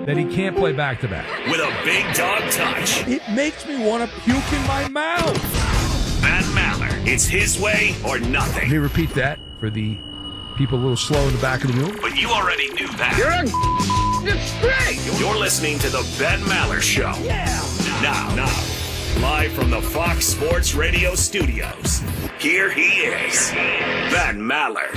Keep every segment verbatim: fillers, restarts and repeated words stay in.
that he can't play back-to-back. With a big dog touch. It makes me want to puke in my mouth. Van Maller. It's his way or nothing. Let me repeat that for the people a little slow in the back of the room. But you already knew that. You're a disgrace. You're listening to the Ben Maller Show. Yeah. Now, now, live from the Fox Sports Radio studios, here he is, Ben Maller.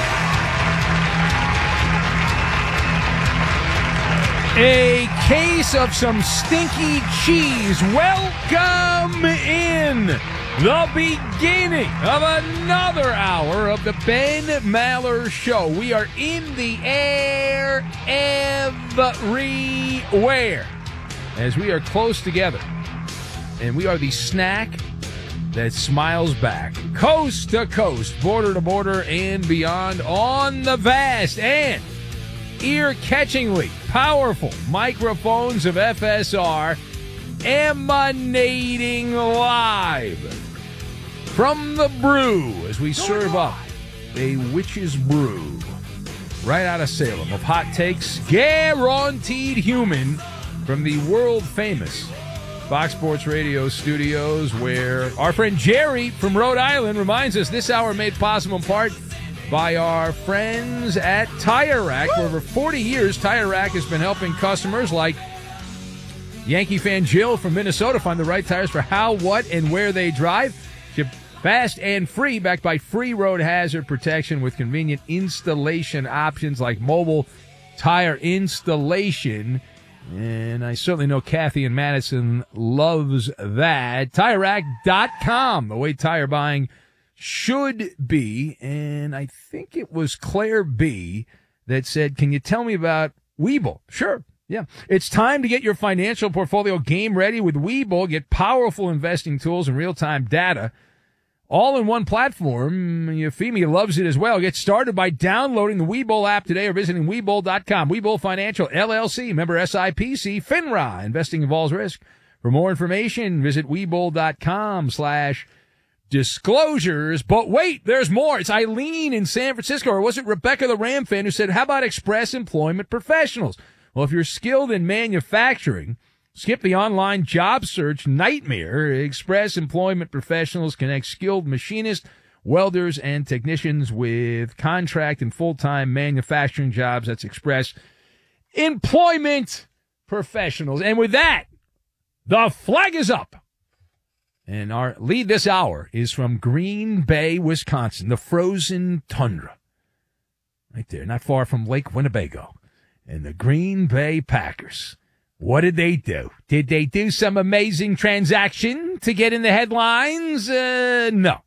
A case of some stinky cheese. Welcome in the beginning of another hour of the Ben Maller Show. We are in the air everywhere as we are close together. And we are the snack that smiles back. Coast to coast, border to border, and beyond on the vast and ear-catchingly powerful microphones of F S R, emanating live from the brew as we serve up a witch's brew right out of Salem of hot takes, guaranteed human, from the world-famous Fox Sports Radio studios, where our friend Jerry from Rhode Island reminds us this hour made possible in part by our friends at Tire Rack. For over forty years, Tire Rack has been helping customers like Yankee fan Jill from Minnesota find the right tires for how, what, and where they drive. Ship fast and free, backed by free road hazard protection with convenient installation options like mobile tire installation. And I certainly know Kathy in Madison loves that. Tire Rack dot com, the way tire buying should be. And I think it was Claire B. that said, can you tell me about Webull? Sure. Yeah. It's time to get your financial portfolio game ready with Webull. Get powerful investing tools and real-time data all in one platform. Euphemia loves it as well. Get started by downloading the Webull app today or visiting Webull dot com. Webull Financial, L L C, member S I P C, FINRA. Investing involves risk. For more information, visit Webull dot com slash disclosures. But wait, there's more. It's Eileen in San Francisco, or was it Rebecca the Ram fan, who said, how about Express Employment Professionals? Well, if you're skilled in manufacturing, skip the online job search nightmare. Express Employment Professionals connect skilled machinists, welders, and technicians with contract and full-time manufacturing jobs. That's Express Employment Professionals. And with that, the flag is up. And our lead this hour is from Green Bay, Wisconsin, the frozen tundra. Right there, not far from Lake Winnebago. And the Green Bay Packers. What did they do? Did they do some amazing transaction to get in the headlines? Uh, no.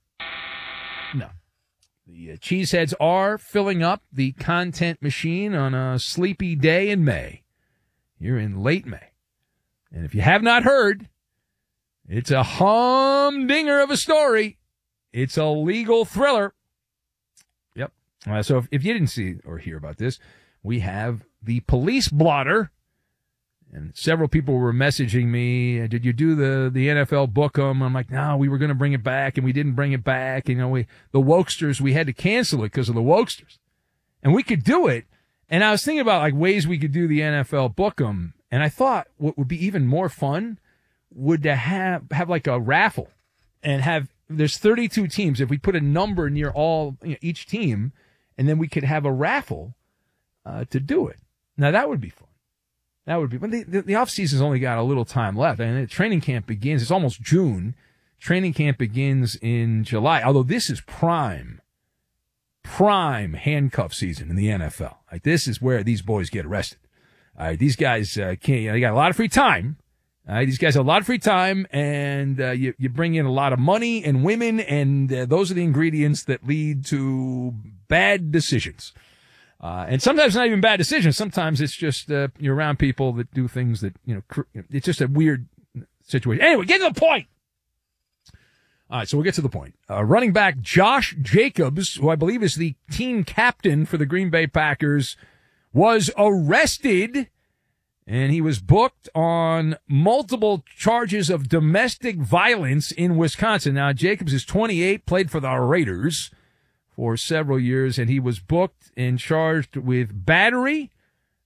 No. The uh, Cheeseheads are filling up the content machine on a sleepy day in May. You're in late May. And if you have not heard, it's a humdinger of a story. It's a legal thriller. Yep. Uh, so if, if you didn't see or hear about this, we have the police blotter. And several people were messaging me, did you do the, the N F L book 'em? I'm like, no, we were going to bring it back, and we didn't bring it back. You know, we the wokesters, we had to cancel it because of the wokesters. And we could do it. And I was thinking about, like, ways we could do the N F L book 'em. And I thought what would be even more fun would to have, have like, a raffle. And have, there's thirty-two teams. If we put a number near all, you know, each team, and then we could have a raffle uh, to do it. Now, that would be fun. That would be, but the, the, the off-season's only got a little time left. I mean, training camp begins, it's almost June. Training camp begins in July, although this is prime, prime handcuff season in the N F L. Like, this is where these boys get arrested. All right, these guys uh, can't, you know, they got a lot of free time. All right, these guys have a lot of free time, and uh, you, you bring in a lot of money and women, and uh, those are the ingredients that lead to bad decisions. Uh, and sometimes not even bad decisions. Sometimes it's just, uh, you're around people that do things that, you know, cr- it's just a weird situation. Anyway, get to the point. All right, so we'll get to the point. Uh, running back Josh Jacobs, who I believe is the team captain for the Green Bay Packers, was arrested, and he was booked on multiple charges of domestic violence in Wisconsin. Now, Jacobs is twenty-eight, played for the Raiders for several years, and he was booked and charged with battery,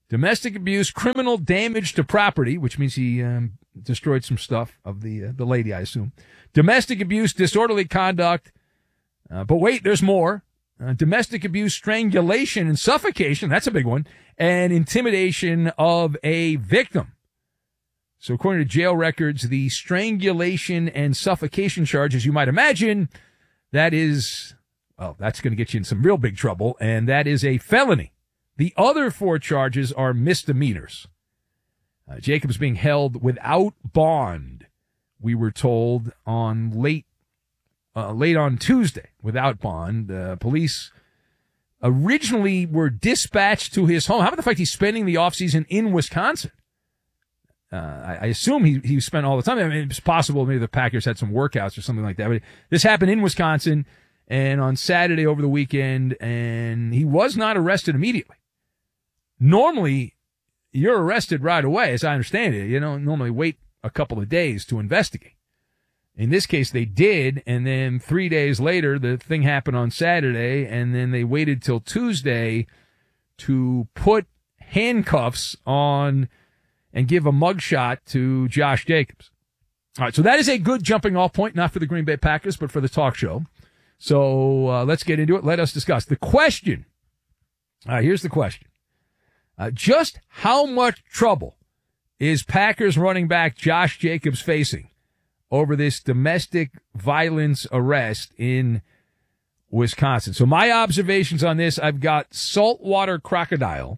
Domestic abuse, criminal damage to property, which means he um, destroyed some stuff of the uh, the lady, I assume. Domestic abuse, disorderly conduct. Uh, but wait, there's more. Uh, domestic abuse, strangulation, and suffocation. That's a big one. And intimidation of a victim. So according to jail records, the strangulation and suffocation charge, as you might imagine, that is, well, that's going to get you in some real big trouble. And that is a felony. The other four charges are misdemeanors. Uh, Jacobs being held without bond, we were told, on late uh, late on Tuesday, without bond. Uh, police originally were dispatched to his home. How about the fact he's spending the offseason in Wisconsin? Uh, I, I assume he, he spent all the time. I mean, it's possible maybe the Packers had some workouts or something like that. But this happened in Wisconsin and on Saturday over the weekend, and he was not arrested immediately. Normally, you're arrested right away, as I understand it. You don't normally wait a couple of days to investigate. In this case, they did, and then three days later, the thing happened on Saturday, and then they waited till Tuesday to put handcuffs on and give a mugshot to Josh Jacobs. All right, so that is a good jumping off point, not for the Green Bay Packers, but for the talk show. So uh, let's get into it. Let us discuss. The question, all right, here's the question. Uh, just how much trouble is Packers running back Josh Jacobs facing over this domestic violence arrest in Wisconsin? So my observations on this, I've got saltwater crocodile,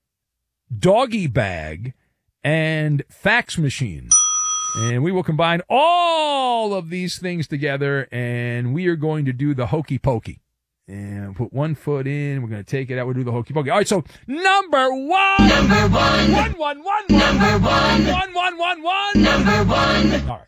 doggy bag, and fax machine. And we will combine all of these things together, and we are going to do the hokey pokey. And put one foot in, we're going to take it out, we'll do the hokey pokey. All right, so number one. Number one. One, one, one, one. Number one. One, one, one, one. Number one. All right.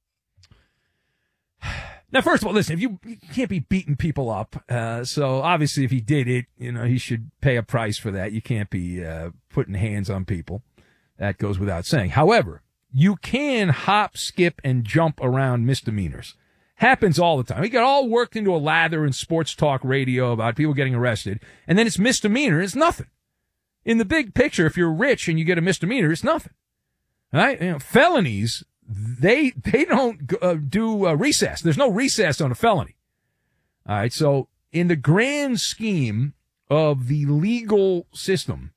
Now, first of all, listen, if you, you can't be beating people up. Uh, so obviously if he did it, you know, he should pay a price for that. You can't be uh, putting hands on people. That goes without saying. However, you can hop, skip, and jump around misdemeanors. Happens all the time. We get all worked into a lather in sports talk radio about people getting arrested, and then it's misdemeanor. It's nothing. In the big picture, if you're rich and you get a misdemeanor, it's nothing. All right? You know, felonies, they they don't uh, do uh, recess. There's no recess on a felony. All right? So in the grand scheme of the legal system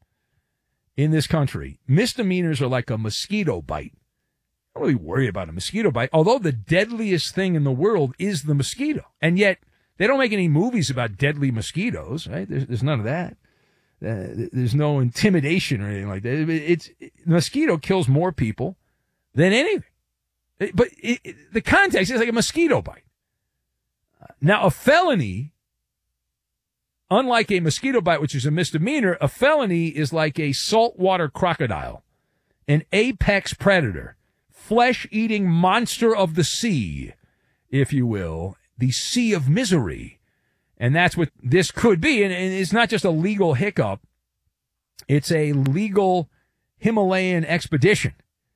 in this country, misdemeanors are like a mosquito bite. I don't really worry about a mosquito bite, although the deadliest thing in the world is the mosquito. And yet, they don't make any movies about deadly mosquitoes, right? There's, there's none of that. Uh, there's no intimidation or anything like that. It's, it, the mosquito kills more people than anything. It, but it, it, the context is like a mosquito bite. Now, a felony, unlike a mosquito bite, which is a misdemeanor, a felony is like a saltwater crocodile, an apex predator, flesh-eating monster of the sea, if you will, the sea of misery. And that's what this could be. And, and it's not just a legal hiccup. It's a legal Himalayan expedition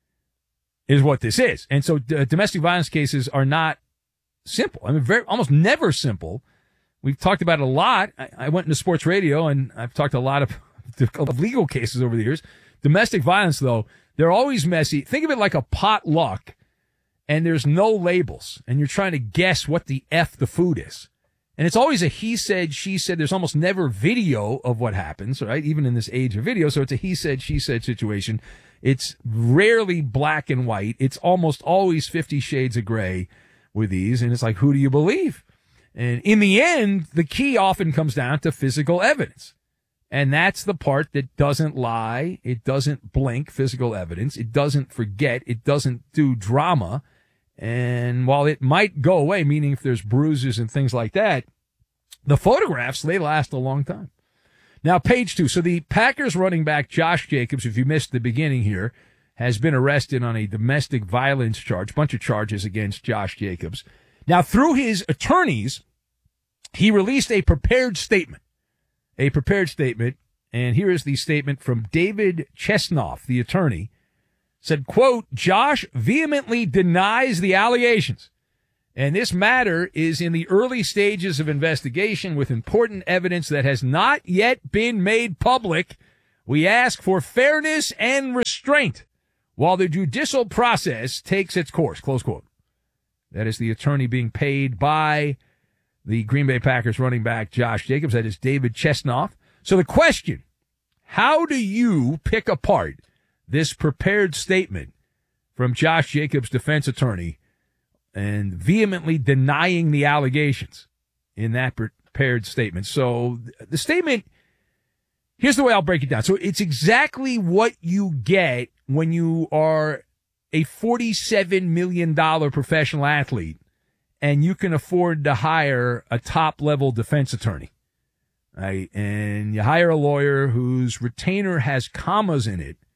is what this is. And so d- domestic violence cases are not simple. I mean, very almost never simple. We've talked about it a lot. I, I went into sports radio, and I've talked a lot of, of legal cases over the years. Domestic violence, though, they're always messy. Think of it like a potluck, and there's no labels, and you're trying to guess what the F the food is. And it's always a he said, she said. There's almost never video of what happens, right? Even in this age of video. So it's a he said, she said situation. It's rarely black and white. It's almost always fifty shades of gray with these. And it's like, who do you believe? And in the end, the key often comes down to physical evidence. And that's the part that doesn't lie. It doesn't blink physical evidence. It doesn't forget. It doesn't do drama. And while it might go away, meaning if there's bruises and things like that, the photographs, they last a long time. Now, page two. So the Packers running back Josh Jacobs, if you missed the beginning here, has been arrested on a domestic violence charge, bunch of charges against Josh Jacobs. Now, through his attorneys, he released a prepared statement. A prepared statement, and here is the statement from David Chesnoff, the attorney, said, quote, Josh vehemently denies the allegations, and this matter is in the early stages of investigation with important evidence that has not yet been made public. We ask for fairness and restraint while the judicial process takes its course, close quote. That is the attorney being paid by the Green Bay Packers running back Josh Jacobs. That is David Chesnoff. So the question, how do you pick apart this prepared statement from Josh Jacobs' defense attorney and vehemently denying the allegations in that prepared statement? So the statement, here's the way I'll break it down. So it's exactly what you get when you are a forty-seven million dollars professional athlete and you can afford to hire a top-level defense attorney. Right? And you hire a lawyer whose retainer has commas in it.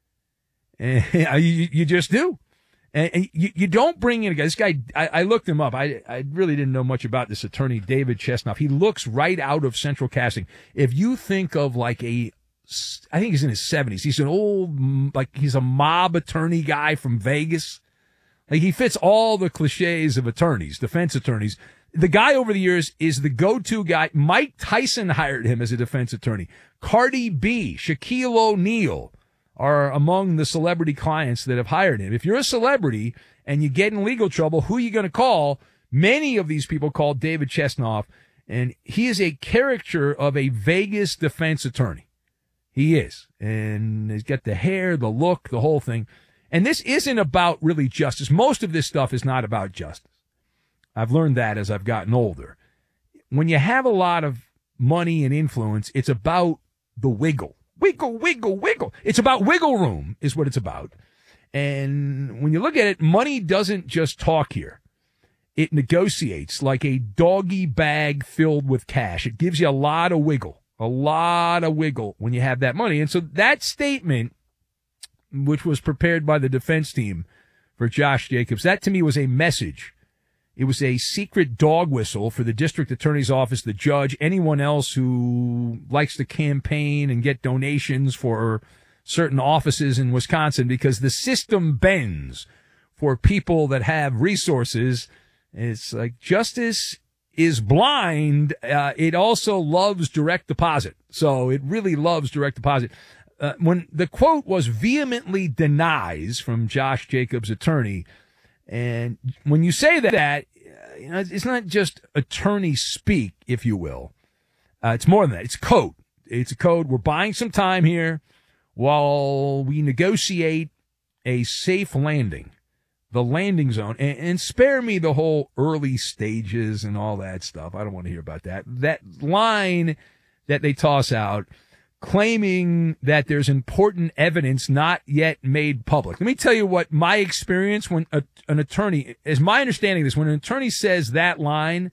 And you, you just do. And you, you don't bring in a guy. This guy, I, I looked him up. I, I really didn't know much about this attorney, David Chesnoff. He looks right out of Central Casting. If you think of like a, I think he's in his seventies. He's an old, like he's a mob attorney guy from Vegas. Like he fits all the cliches of attorneys, defense attorneys. The guy over the years is the go-to guy. Mike Tyson hired him as a defense attorney. Cardi B, Shaquille O'Neal are among the celebrity clients that have hired him. If you're a celebrity and you get in legal trouble, who are you going to call? Many of these people call David Chesnoff, and he is a caricature of a Vegas defense attorney. He is. And he's got the hair, the look, the whole thing. And this isn't about really justice. Most of this stuff is not about justice. I've learned that as I've gotten older. When you have a lot of money and influence, it's about the wiggle. Wiggle, wiggle, wiggle. It's about wiggle room is what it's about. And when you look at it, money doesn't just talk here. It negotiates like a doggy bag filled with cash. It gives you a lot of wiggle, a lot of wiggle when you have that money. And so that statement, which was prepared by the defense team for Josh Jacobs, that to me was a message. It was a secret dog whistle for the district attorney's office, the judge, anyone else who likes to campaign and get donations for certain offices in Wisconsin, because the system bends for people that have resources. It's like justice is blind. Uh, it also loves direct deposit. So it really loves direct deposit. Uh, when the quote was vehemently denies from Josh Jacobs' attorney, and when you say that, you know, it's not just attorney speak, if you will. Uh, it's more than that. It's code. It's a code. We're buying some time here while we negotiate a safe landing, the landing zone, and, and spare me the whole early stages and all that stuff. I don't want to hear about that. That line that they toss out, claiming that there's important evidence not yet made public. Let me tell you what my experience when a, an attorney, is my understanding of this, when an attorney says that line,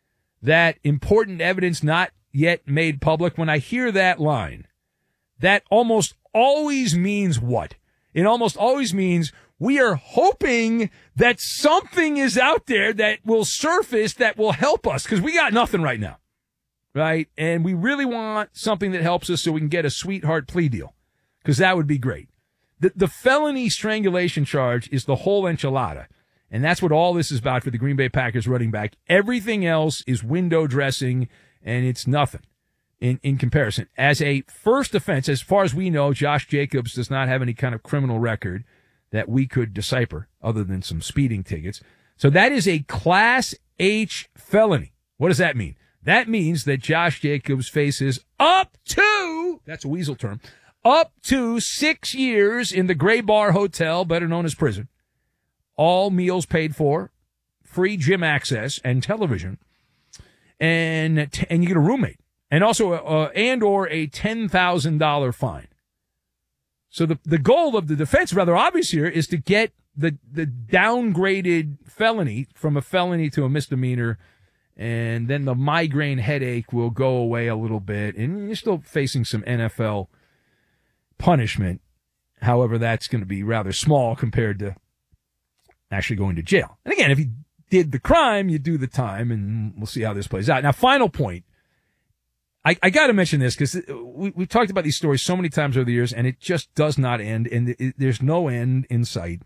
that important evidence not yet made public, when I hear that line, that almost always means what? It almost always means we are hoping that something is out there that will surface that will help us, because we got nothing right now. Right? And we really want something that helps us so we can get a sweetheart plea deal, because that would be great. The, the felony strangulation charge is the whole enchilada, and that's what all this is about for the Green Bay Packers running back. Everything else is window dressing, and it's nothing in, in comparison. As a first offense, as far as we know, Josh Jacobs does not have any kind of criminal record that we could decipher other than some speeding tickets. So that is a Class H felony. What does that mean? That means that Josh Jacobs faces up to, that's a weasel term, up to six years in the Gray Bar Hotel, better known as prison. All meals paid for, free gym access and television, and and you get a roommate, and also a, and or a ten thousand dollars fine. So the the goal of the defense, rather obvious here, is to get the the downgraded felony from a felony to a misdemeanor. And then the migraine headache will go away a little bit. And you're still facing some N F L punishment. However, that's going to be rather small compared to actually going to jail. And again, if you did the crime, you do the time, and we'll see how this plays out. Now, final point. I, I got to mention this because we, we've talked about these stories so many times over the years, and it just does not end, and it, there's no end in sight.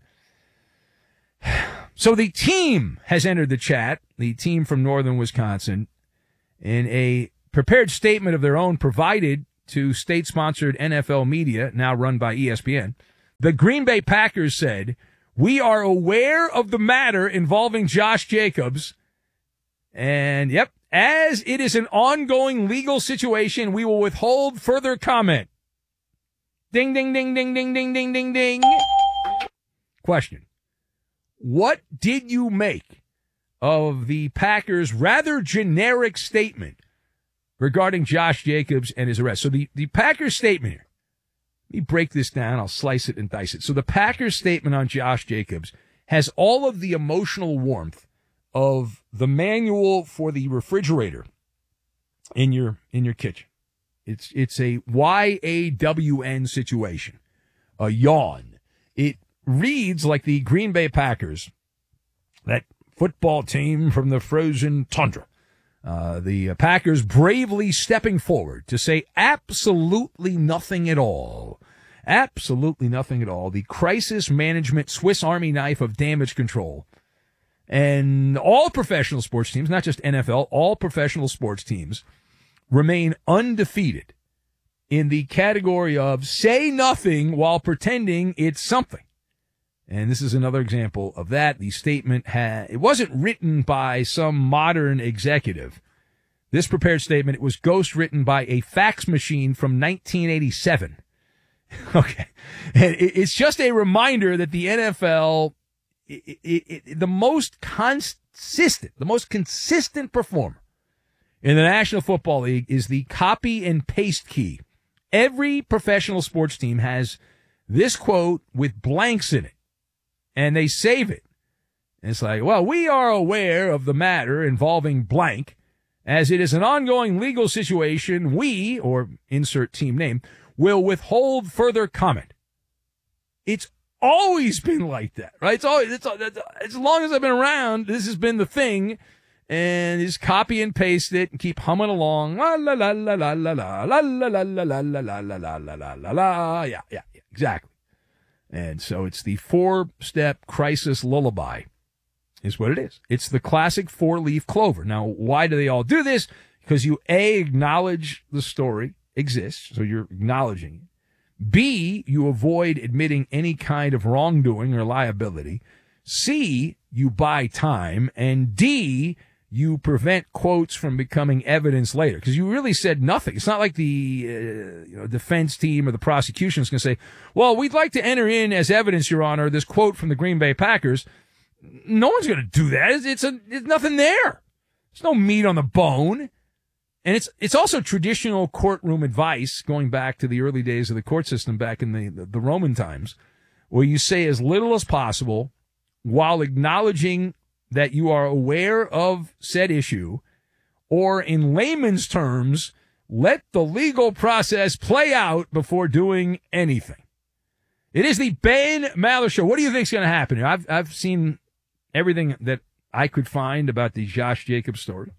So the team has entered the chat, the team from northern Wisconsin, in a prepared statement of their own provided to state-sponsored N F L media, now run by E S P N, the Green Bay Packers said, "We are aware of the matter involving Josh Jacobs, and, yep, as it is an ongoing legal situation, we will withhold further comment." Ding, ding, ding, ding, ding, ding, ding, ding, ding. Question. What did you make of the Packers' rather generic statement regarding Josh Jacobs and his arrest? So the, the Packers statement here, let me break this down. I'll slice it and dice it. So the Packers statement on Josh Jacobs has all of the emotional warmth of the manual for the refrigerator in your in your kitchen. It's it's a Y A W N situation, a yawn. It reads like the Green Bay Packers, that football team from the frozen tundra. Uh, the Packers bravely stepping forward to say absolutely nothing at all. Absolutely nothing at all. The crisis management Swiss Army knife of damage control. And all professional sports teams, not just N F L, all professional sports teams remain undefeated in the category of say nothing while pretending it's something. And this is another example of that. The statement had, it wasn't written by some modern executive. This prepared statement, it was ghost written by a fax machine from nineteen eighty-seven. Okay. And it's just a reminder that the N F L, it, it, it, the most consistent, the most consistent performer in the National Football League is the copy and paste key. Every professional sports team has this quote with blanks in it, and they save it. And it's like, well, we are aware of the matter involving blank. As it is an ongoing legal situation, we, or insert team name, will withhold further comment. It's always been like that, right? It's always, it's, it's, as long as I've been around, this has been the thing. And just copy and paste it and keep humming along. La la la la la la la la la la la la la la la la la la la. Yeah, yeah, yeah, exactly. And so it's the four-step crisis lullaby is what it is. It's the classic four-leaf clover. Now, why do they all do this? Because you, A, acknowledge the story exists, so you're acknowledging it. B, you avoid admitting any kind of wrongdoing or liability. C, you buy time. And D, you prevent quotes from becoming evidence later, because you really said nothing. It's not like the uh, you know defense team or the prosecution is going to say, well, we'd like to enter in as evidence, Your Honor, this quote from the Green Bay Packers. No one's going to do that. It's, it's, a, it's nothing there. There's no meat on the bone. And it's it's also traditional courtroom advice going back to the early days of the court system back in the, the, the Roman times, where you say as little as possible while acknowledging that you are aware of said issue, or in layman's terms, let the legal process play out before doing anything. It is the Ben Maller Show. What do you think is going to happen here? I've I've seen everything that I could find about the Josh Jacobs story,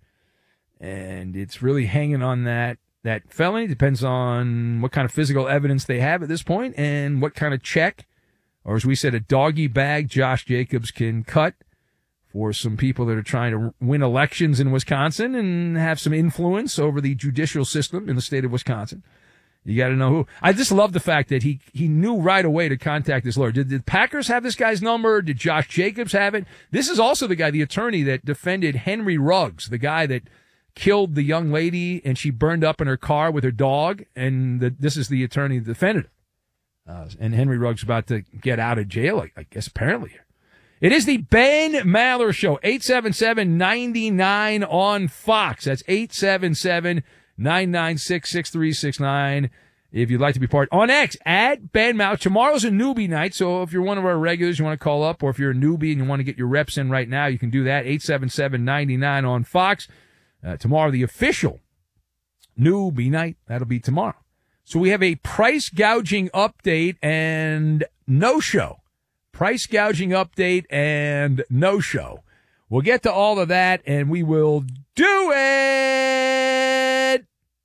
and it's really hanging on that that felony. Depends on what kind of physical evidence they have at this point and what kind of check, or as we said, a doggy bag Josh Jacobs can cut for some people that are trying to win elections in Wisconsin and have some influence over the judicial system in the state of Wisconsin. You got to know who. I just love the fact that he, he knew right away to contact his lawyer. Did the Packers have this guy's number? Did Josh Jacobs have it? This is also the guy, the attorney that defended Henry Ruggs, the guy that killed the young lady and she burned up in her car with her dog. And the, this is the attorney that defended her. Uh, and Henry Ruggs about to get out of jail, I, I guess, apparently. It is the Ben Maller Show, eight seven seven, nine nine on Fox. That's eight seven seven, nine nine six, six three six nine. If you'd like to be part on X, at Ben Maller. Tomorrow's a newbie night, so if you're one of our regulars, you want to call up, or if you're a newbie and you want to get your reps in right now, you can do that, eight seven seven, nine nine on Fox. Uh, tomorrow, the official newbie night, that'll be tomorrow. So we have a price gouging update and no show. Price gouging update and no show. We'll get to all of that, and we will do it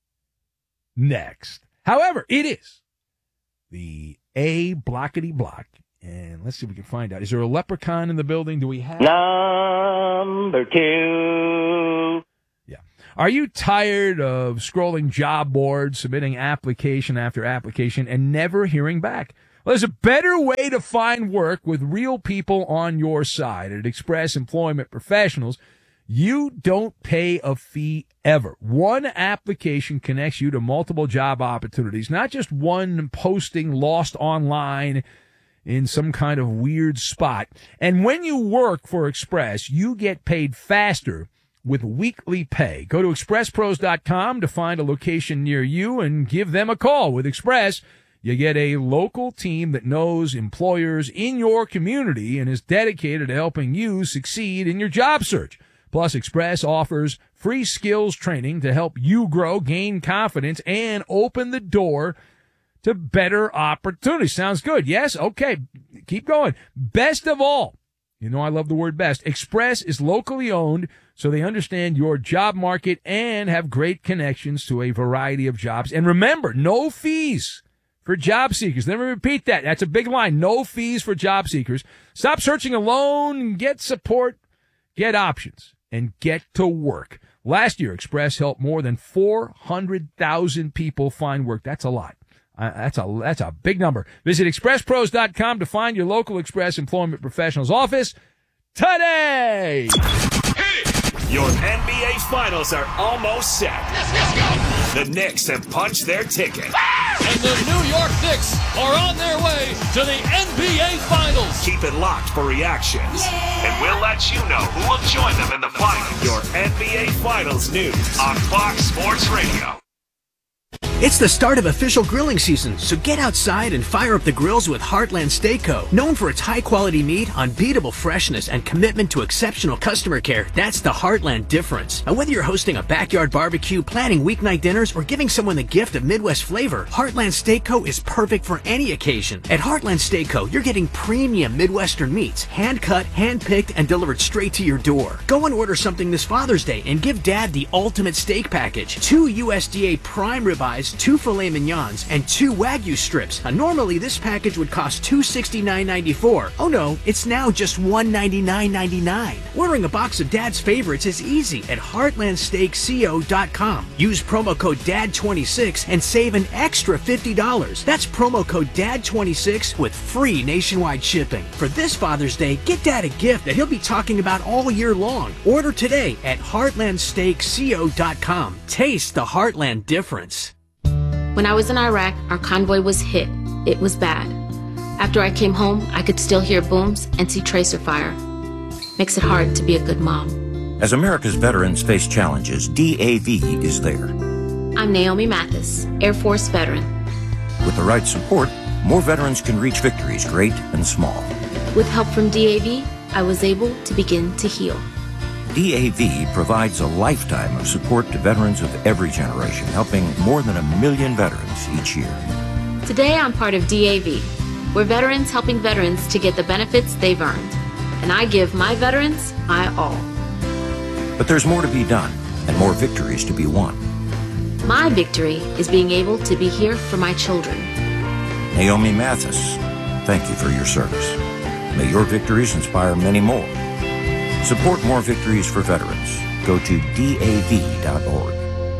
next. However, it is the A blockety block, and let's see if we can find out. Is there a leprechaun in the building? Do we have number two? Yeah. Are you tired of scrolling job boards, submitting application after application, and never hearing back? Well, there's a better way to find work with real people on your side. At Express Employment Professionals, you don't pay a fee ever. One application connects you to multiple job opportunities, not just one posting lost online in some kind of weird spot. And when you work for Express, you get paid faster with weekly pay. Go to express pros dot com to find a location near you and give them a call. With Express, you get a local team that knows employers in your community and is dedicated to helping you succeed in your job search. Plus, Express offers free skills training to help you grow, gain confidence, and open the door to better opportunities. Sounds good. Yes? Okay. Keep going. Best of all, you know I love the word best, Express is locally owned, so they understand your job market and have great connections to a variety of jobs. And remember, no fees for job seekers. Let me repeat that. That's a big line. No fees for job seekers. Stop searching alone. Get support. Get options. And get to work. Last year, Express helped more than four hundred thousand people find work. That's a lot. Uh, that's a that's a big number. Visit express pros dot com to find your local Express Employment Professionals office today. Your N B A Finals are almost set. Let's, let's go. The Knicks have punched their ticket. And the New York Knicks are on their way to the N B A Finals. Keep it locked for reactions. Yeah. And we'll let you know who will join them in the finals. Your N B A Finals news on Fox Sports Radio. It's the start of official grilling season, so get outside and fire up the grills with Heartland Steak Co. Known for its high-quality meat, unbeatable freshness, and commitment to exceptional customer care, that's the Heartland difference. And whether you're hosting a backyard barbecue, planning weeknight dinners, or giving someone the gift of Midwest flavor, Heartland Steak Co. is perfect for any occasion. At Heartland Steak Co., you're getting premium Midwestern meats, hand-cut, hand-picked, and delivered straight to your door. Go and order something this Father's Day and give Dad the ultimate steak package. Two U S D A prime ribeyes, two filet mignons, and two Wagyu strips. Now, normally this package would cost two hundred sixty-nine ninety-four. Oh no, it's now just one hundred ninety-nine ninety-nine. Ordering a box of Dad's favorites is easy at heartland steak co dot com. Use promo code D A D twenty-six and save an extra fifty dollars. That's promo code D A D twenty-six with free nationwide shipping. For this Father's Day, get Dad a gift that he'll be talking about all year long. Order today at heartland steak co dot com. Taste the Heartland difference. When I was in Iraq, our convoy was hit. It was bad. After I came home, I could still hear booms and see tracer fire. Makes it hard to be a good mom. As America's veterans face challenges, D A V is there. I'm Naomi Mathis, Air Force veteran. With the right support, more veterans can reach victories, great and small. With help from D A V, I was able to begin to heal. D A V provides a lifetime of support to veterans of every generation, helping more than a million veterans each year. Today, I'm part of D A V. We're veterans helping veterans to get the benefits they've earned. And I give my veterans my all. But there's more to be done and more victories to be won. My victory is being able to be here for my children. Naomi Mathis, thank you for your service. May your victories inspire many more. Support more victories for veterans. Go to D A V dot org.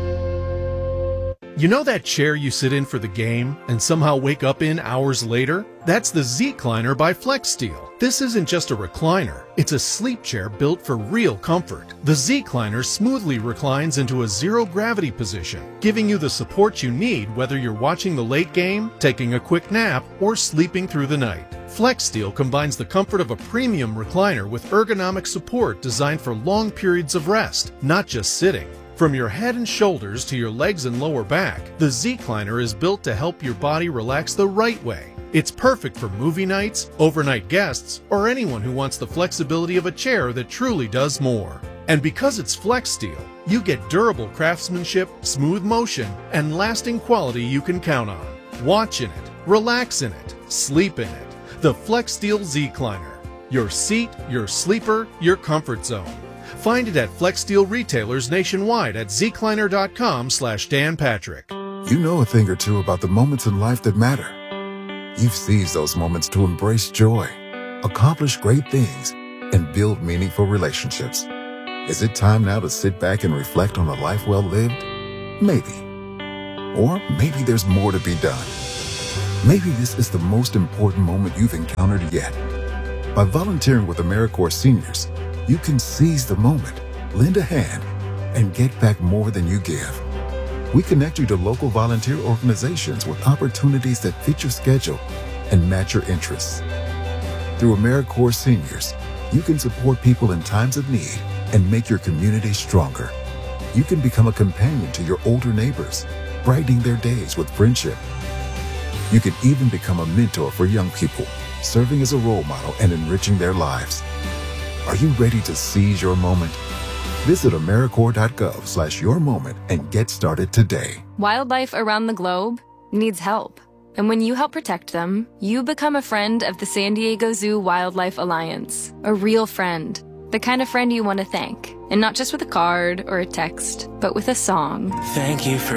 You know that chair you sit in for the game and somehow wake up in hours later? That's the Z-Cliner by FlexSteel. This isn't just a recliner, it's a sleep chair built for real comfort. The Z-Cliner smoothly reclines into a zero-gravity position, giving you the support you need whether you're watching the late game, taking a quick nap, or sleeping through the night. FlexSteel combines the comfort of a premium recliner with ergonomic support designed for long periods of rest, not just sitting. From your head and shoulders to your legs and lower back, the Z-Cliner is built to help your body relax the right way. It's perfect for movie nights, overnight guests, or anyone who wants the flexibility of a chair that truly does more. And because it's FlexSteel, you get durable craftsmanship, smooth motion, and lasting quality you can count on. Watch in it, relax in it, sleep in it. The FlexSteel Z-Cliner. Your seat, your sleeper, your comfort zone. Find it at FlexSteel retailers nationwide at zcliner dot com slash Dan Patrick. You know a thing or two about the moments in life that matter. You've seized those moments to embrace joy, accomplish great things, and build meaningful relationships. Is it time now to sit back and reflect on a life well lived? Maybe. Or maybe there's more to be done. Maybe this is the most important moment you've encountered yet. By volunteering with AmeriCorps Seniors, you can seize the moment, lend a hand, and get back more than you give. We connect you to local volunteer organizations with opportunities that fit your schedule and match your interests. Through AmeriCorps Seniors, you can support people in times of need and make your community stronger. You can become a companion to your older neighbors, brightening their days with friendship. You can even become a mentor for young people, serving as a role model and enriching their lives. Are you ready to seize your moment? Visit AmeriCorps.gov slash your moment and get started today. Wildlife around the globe needs help. And when you help protect them, you become a friend of the San Diego Zoo Wildlife Alliance. A real friend. The kind of friend you want to thank. And not just with a card or a text, but with a song. Thank you for